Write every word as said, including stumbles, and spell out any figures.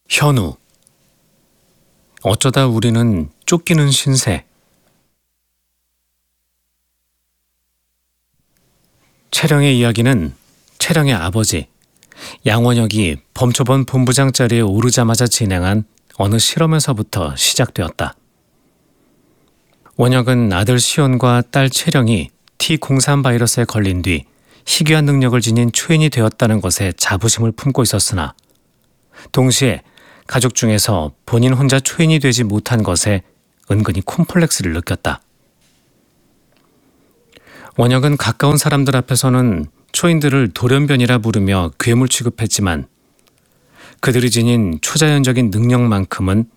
현우. 어쩌다 우리는 쫓기는 신세. 채령의 이야기는 채령의 아버지 양원혁이 범초본 본부장 자리에 오르자마자 진행한 어느 실험에서부터 시작되었다. 원혁은 아들 시온과 딸 채령이 티 공삼 바이러스에 걸린 뒤 희귀한 능력을 지닌 초인이 되었다는 것에 자부심을 품고 있었으나 동시에 가족 중에서 본인 혼자 초인이 되지 못한 것에 은근히 콤플렉스를 느꼈다. 원혁은 가까운 사람들 앞에서는 초인들을 돌연변이라 부르며 괴물 취급했지만 그들이 지닌 초자연적인 능력만큼은